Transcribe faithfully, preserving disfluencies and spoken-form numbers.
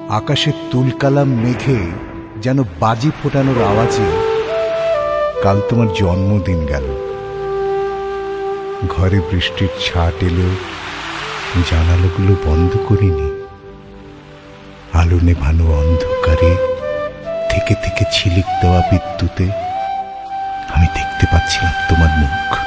আকাশের তুলকালাম মেঘে যেন বাজি ফোটানোর আওয়াজে কাল তোমার জন্মদিন গেল। ঘরে বৃষ্টির ছাট এলো, জানালাগুলো বন্ধ করিনি। আলো নেভানো অন্ধকারে থেকে থেকে ঝিলিক দেওয়া বিদ্যুতে আমি দেখতে পাচ্ছিলাম তোমার মুখ।